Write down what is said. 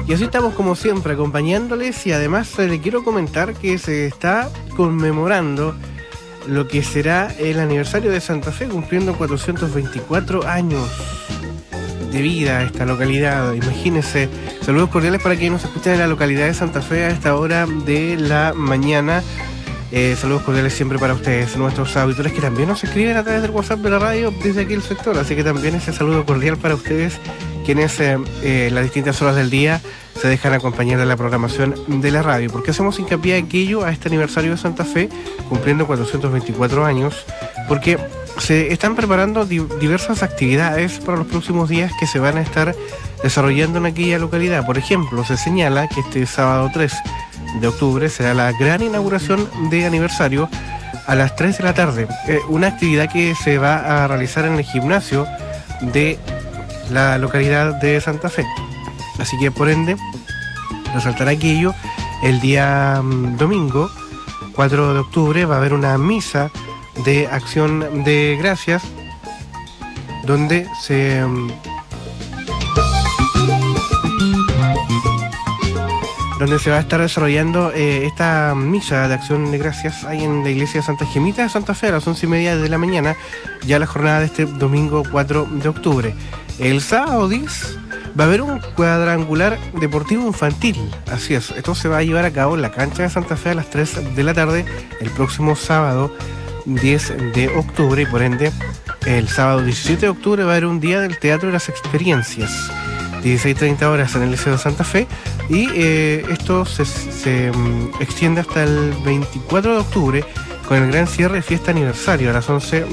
Y así estamos como siempre acompañándoles y además le quiero comentar que se está conmemorando lo que será el aniversario de Santa Fe, cumpliendo 424 años de vida a esta localidad. Imagínense, saludos cordiales para quienes nos escuchan en la localidad de Santa Fe a esta hora de la mañana. Saludos cordiales siempre para ustedes, nuestros auditores que también nos escriben a través del WhatsApp de la radio desde aquí el sector, así que también ese saludo cordial para ustedes quienes las distintas horas del día se dejan acompañar de la programación de la radio. ¿Por qué hacemos hincapié aquello a este aniversario de Santa Fe, cumpliendo 424 años? Porque se están preparando diversas actividades para los próximos días que se van a estar desarrollando en aquella localidad. Por ejemplo, se señala que este sábado 3 de octubre será la gran inauguración de aniversario a las 3 de la tarde. Una actividad que se va a realizar en el gimnasio de la localidad de Santa Fe. Así que por ende resaltará aquello. El día domingo 4 de octubre va a haber una misa de acción de gracias donde se va a estar desarrollando esta misa de acción de gracias ahí en la iglesia de Santa Gemita de Santa Fe a las 11:30 de la mañana, ya la jornada de este domingo 4 de octubre. El sábado 10 va a haber un cuadrangular deportivo infantil, así es, esto se va a llevar a cabo en la cancha de Santa Fe a las 3 de la tarde el próximo sábado 10 de octubre y por ende el sábado 17 de octubre va a haber un día del Teatro de las Experiencias, 16:30 horas en el Liceo de Santa Fe y esto se extiende hasta el 24 de octubre con el gran cierre de fiesta aniversario a las 11